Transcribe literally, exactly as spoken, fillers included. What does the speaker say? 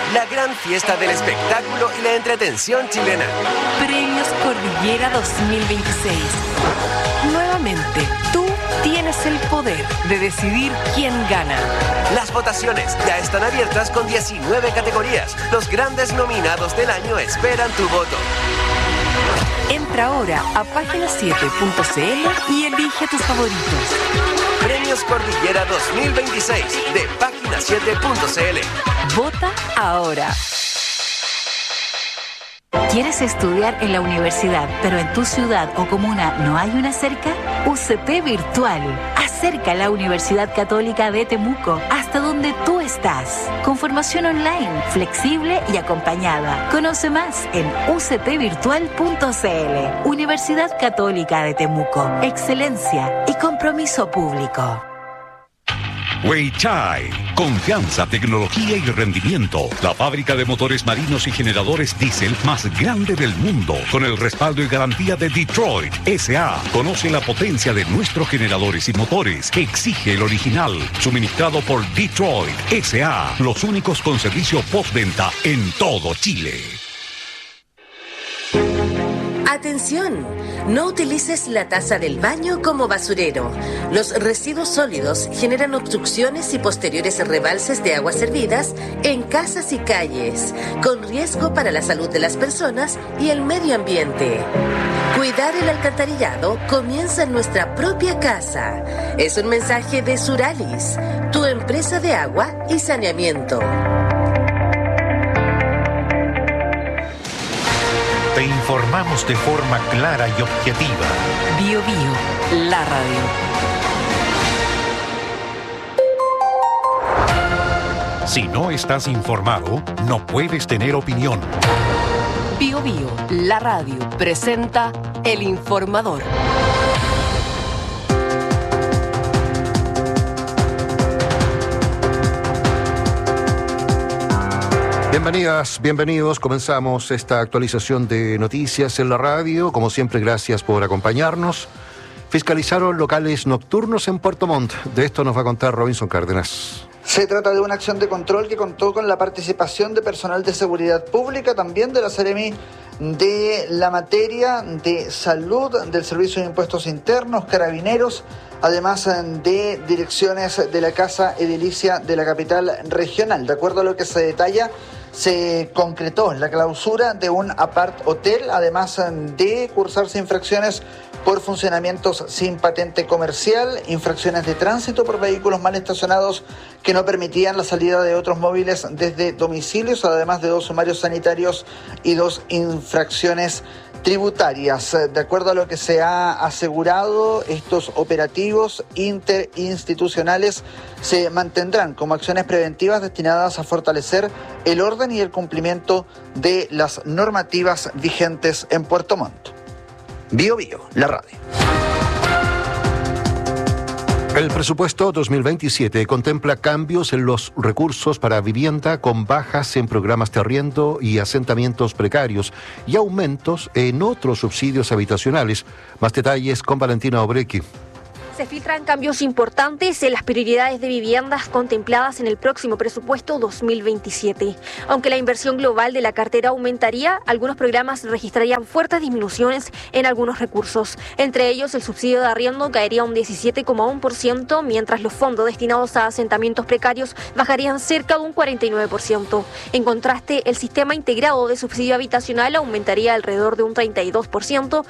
la gran fiesta del espectáculo y la entretención chilena. Premios Cordillera dos mil veintiséis. Nuevamente, tú tienes el poder de decidir quién gana. Las votaciones ya están abiertas con diecinueve categorías. Los grandes nominados del año esperan tu voto. Entra ahora a página siete punto c l y elige tus favoritos. Premios Cordillera dos mil veintiséis de página siete punto c l. Vota ahora. ¿Quieres estudiar en la universidad, pero en tu ciudad o comuna no hay una cerca? U C T Virtual. Acerca la Universidad Católica de Temuco hasta donde tú estás. Con formación online, flexible y acompañada. Conoce más en u c t virtual punto c l. Universidad Católica de Temuco. Excelencia y compromiso público. Weichai, confianza, tecnología y rendimiento. La fábrica de motores marinos y generadores diésel más grande del mundo, con el respaldo y garantía de Detroit S A. Conoce la potencia de nuestros generadores y motores. Exige el original, suministrado por Detroit S A. Los únicos con servicio postventa en todo Chile. ¡Atención! No utilices la taza del baño como basurero. Los residuos sólidos generan obstrucciones y posteriores rebalses de aguas servidas en casas y calles, con riesgo para la salud de las personas y el medio ambiente. Cuidar el alcantarillado comienza en nuestra propia casa. Es un mensaje de Suralis, tu empresa de agua y saneamiento. Te informamos de forma clara y objetiva. Bio Bio, la radio. Si no estás informado, no puedes tener opinión. Bio Bio, la radio, presenta El Informador. Bienvenidas, bienvenidos. Comenzamos esta actualización de noticias en la radio. Como siempre, gracias por acompañarnos. Fiscalizaron locales nocturnos en Puerto Montt. De esto nos va a contar Robinson Cárdenas. Se trata de una acción de control que contó con la participación de personal de seguridad pública, también de la Seremi de la materia de salud, del Servicio de Impuestos Internos, Carabineros, además de direcciones de la Casa Edilicia de la capital regional. De acuerdo a lo que se detalla, se concretó la clausura de un apart hotel, además de cursarse infracciones por funcionamientos sin patente comercial, infracciones de tránsito por vehículos mal estacionados que no permitían la salida de otros móviles desde domicilios, además de dos sumarios sanitarios y dos infracciones tributarias. De acuerdo a lo que se ha asegurado, estos operativos interinstitucionales se mantendrán como acciones preventivas destinadas a fortalecer el orden y el cumplimiento de las normativas vigentes en Puerto Montt. Bio Bio, la radio. El presupuesto dos mil veintisiete contempla cambios en los recursos para vivienda con bajas en programas de arriendo y asentamientos precarios y aumentos en otros subsidios habitacionales. Más detalles con Valentina Obrequi. Se filtran cambios importantes en las prioridades de viviendas contempladas en el próximo presupuesto dos mil veintisiete. Aunque la inversión global de la cartera aumentaría, algunos programas registrarían fuertes disminuciones en algunos recursos. Entre ellos, el subsidio de arriendo caería un diecisiete coma uno por ciento, mientras los fondos destinados a asentamientos precarios bajarían cerca de un cuarenta y nueve por ciento. En contraste, el sistema integrado de subsidio habitacional aumentaría alrededor de un treinta y dos por ciento,